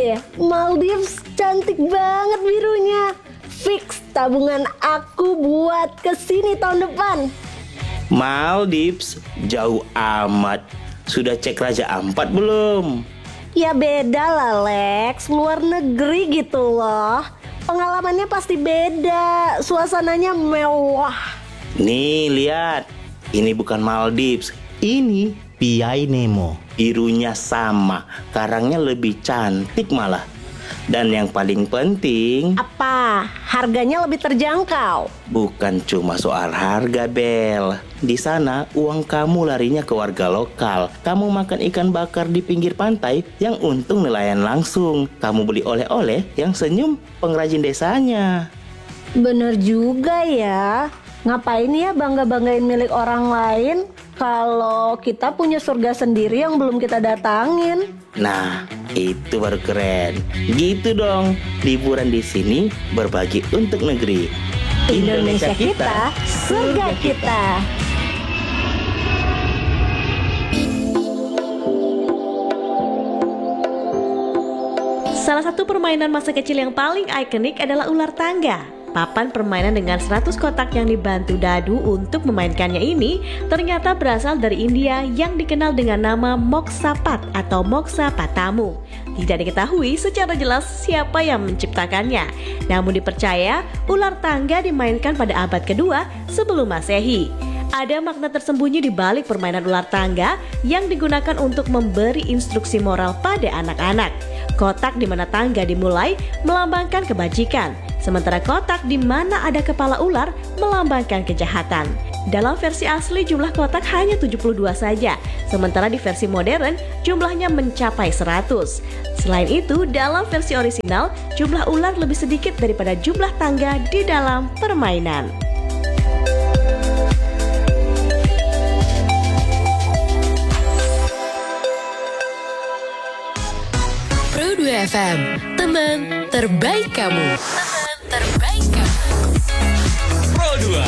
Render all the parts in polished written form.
deh, Maldives cantik banget birunya. Fix tabungan aku buat kesini tahun depan. Maldives jauh amat. Sudah cek Raja Ampat belum? Ya beda lah Lex, luar negeri gitu loh. Pengalamannya pasti beda, suasananya mewah. Nih lihat, ini bukan Maldives, ini Piai Nemo. Birunya sama, karangnya lebih cantik malah. Dan yang paling penting, Apa? Harganya lebih terjangkau? bukan cuma soal harga, Bel. Di sana uang kamu larinya ke warga lokal. Kamu makan ikan bakar di pinggir pantai yang untung nelayan langsung. Kamu beli oleh-oleh yang senyum pengrajin desanya. Bener juga ya. Ngapain ya bangga-banggain milik orang lain kalau kita punya surga sendiri yang belum kita datangin? Nah, itu baru keren. Gitu dong, liburan di sini berbagi untuk negeri. Indonesia kita, surga kita. Salah satu permainan masa kecil yang paling ikonik adalah ular tangga. Papan permainan dengan 100 kotak yang dibantu dadu untuk memainkannya ini ternyata berasal dari India yang dikenal dengan nama Moksapat atau Moksa Patamu. Tidak diketahui secara jelas siapa yang menciptakannya. Namun dipercaya ular tangga dimainkan pada abad kedua sebelum Masehi. Ada makna tersembunyi di balik permainan ular tangga yang digunakan untuk memberi instruksi moral pada anak-anak. Kotak di mana tangga dimulai melambangkan kebajikan, sementara kotak di mana ada kepala ular melambangkan kejahatan. Dalam versi asli jumlah kotak hanya 72 saja, sementara di versi modern jumlahnya mencapai 100. Selain itu, dalam versi orisinal jumlah ular lebih sedikit daripada jumlah tangga di dalam permainan. Pro 2 FM, teman terbaik kamu. Teman terbaik kamu. Pro 2.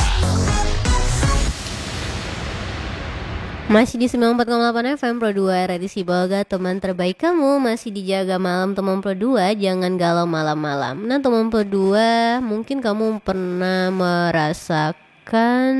Masih di 94,8 FM Pro 2 Radisi Bolga, teman terbaik kamu. Masih dijaga malam teman Pro 2, jangan galau malam-malam. Nah teman Pro 2, mungkin kamu pernah merasakan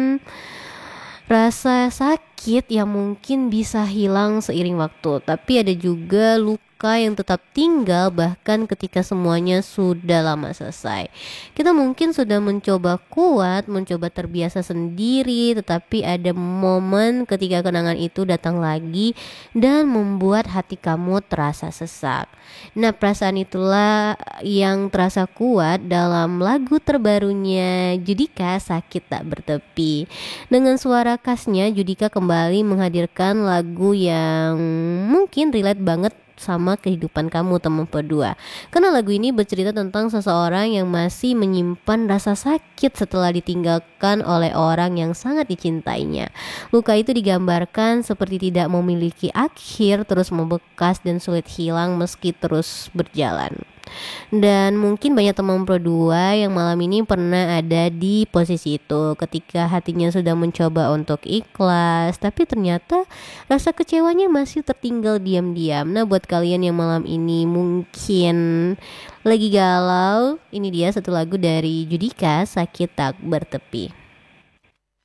rasa sakit yang mungkin bisa hilang seiring waktu, tapi ada juga luka yang tetap tinggal bahkan ketika semuanya sudah lama selesai. Kita mungkin sudah mencoba kuat, mencoba terbiasa sendiri, tetapi ada momen ketika kenangan itu datang lagi dan membuat hati kamu terasa sesak. Nah, perasaan itulah yang terasa kuat dalam lagu terbarunya Judika, Sakit Tak Bertepi. Dengan suara khasnya, Judika kembali menghadirkan lagu yang mungkin relate banget sama kehidupan kamu teman berdua. Karena lagu ini bercerita tentang seseorang yang masih menyimpan rasa sakit setelah ditinggalkan oleh orang yang sangat dicintainya. Luka itu digambarkan seperti tidak memiliki akhir, terus membekas dan sulit hilang meski terus berjalan. Dan mungkin banyak teman Pro 2 yang malam ini pernah ada di posisi itu, ketika hatinya sudah mencoba untuk ikhlas, tapi ternyata rasa kecewanya masih tertinggal diam-diam. Nah buat kalian yang malam ini mungkin lagi galau, ini dia satu lagu dari Judika, Sakit Tak Bertepi.